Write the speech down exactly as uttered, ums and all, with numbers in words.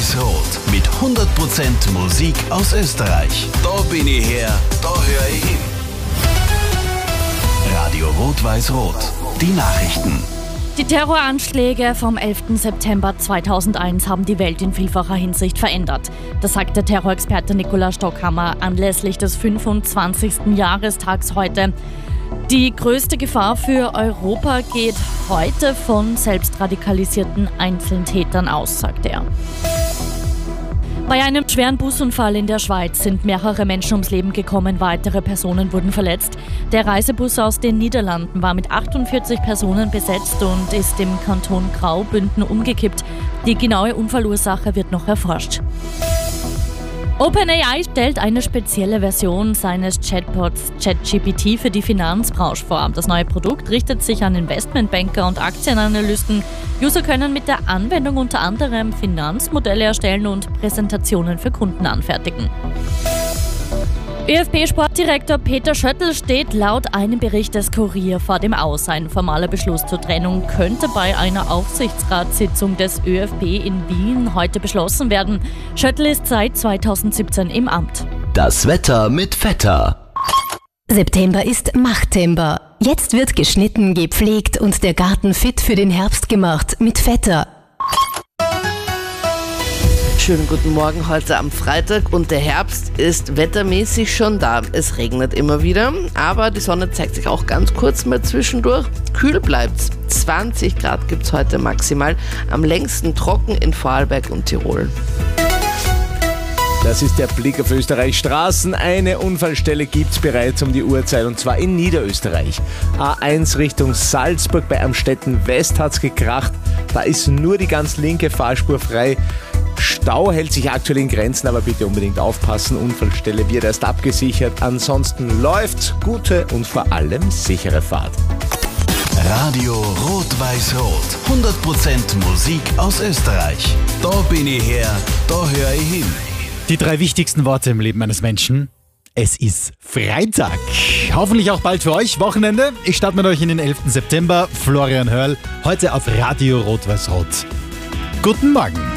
Rot-Weiß-Rot mit hundert Prozent Musik aus Österreich. Da bin ich her, da höre ich hin. Radio Rot-Weiß-Rot, die Nachrichten. Die Terroranschläge vom elften September zweitausendeins haben die Welt in vielfacher Hinsicht verändert. Das sagt der Terrorexperte Nikolaus Stockhammer anlässlich des fünfundzwanzigsten Jahrestags heute. Die größte Gefahr für Europa geht heute von selbstradikalisierten Einzeltätern aus, sagt er. Bei einem schweren Busunfall in der Schweiz sind mehrere Menschen ums Leben gekommen, weitere Personen wurden verletzt. Der Reisebus aus den Niederlanden war mit achtundvierzig Personen besetzt und ist im Kanton Graubünden umgekippt. Die genaue Unfallursache wird noch erforscht. OpenAI stellt eine spezielle Version seines Chatbots ChatGPT für die Finanzbranche vor. Das neue Produkt richtet sich an Investmentbanker und Aktienanalysten. User können mit der Anwendung unter anderem Finanzmodelle erstellen und Präsentationen für Kunden anfertigen. ÖFB-Sportdirektor Peter Schöttl steht laut einem Bericht des Kurier vor dem Aus. Ein formaler Beschluss zur Trennung könnte bei einer Aufsichtsratssitzung des ÖFB in Wien heute beschlossen werden. Schöttl ist seit zweitausendsiebzehn im Amt. Das Wetter mit Vetter. September ist Machttember. Jetzt wird geschnitten, gepflegt und der Garten fit für den Herbst gemacht mit Vetter. Schönen guten Morgen heute am Freitag und der Herbst ist wettermäßig schon da. Es regnet immer wieder, aber die Sonne zeigt sich auch ganz kurz mal zwischendurch. Kühl bleibt's. zwanzig Grad gibt's heute maximal. Am längsten trocken in Vorarlberg und Tirol. Das ist der Blick auf Österreichs Straßen. Eine Unfallstelle gibt's bereits um die Uhrzeit und zwar in Niederösterreich. A eins Richtung Salzburg bei Amstetten West hat's gekracht. Da ist nur die ganz linke Fahrspur frei. Stau hält sich aktuell in Grenzen, aber bitte unbedingt aufpassen. Unfallstelle wird erst abgesichert. Ansonsten läuft's. Gute und vor allem sichere Fahrt. Radio Rot-Weiß-Rot. hundert Prozent Musik aus Österreich. Da bin ich her, da höre ich hin. Die drei wichtigsten Worte im Leben eines Menschen. Es ist Freitag. Hoffentlich auch bald für euch. Wochenende. Ich starte mit euch in den elften September. Florian Hörl. Heute auf Radio Rot-Weiß-Rot. Guten Morgen.